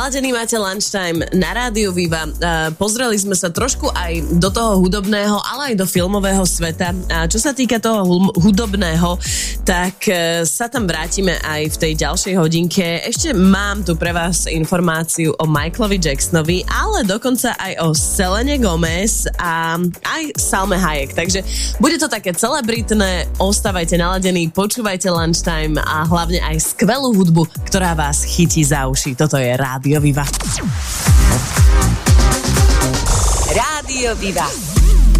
Naladený máte Lunchtime na Rádiu Viva. Pozreli sme sa trošku aj do toho hudobného, ale aj do filmového sveta. A čo sa týka toho hudobného, tak sa tam vrátime aj v tej ďalšej hodinke. Ešte mám tu pre vás informáciu o Michaelovi Jacksonovi, ale dokonca aj o Selene Gomez a aj Salme Hayek. Takže bude to také celebritné, ostávajte naladení, počúvajte Lunchtime a hlavne aj skvelú hudbu, ktorá vás chytí za uši. Toto je Rádio Viva. Rádio Viva.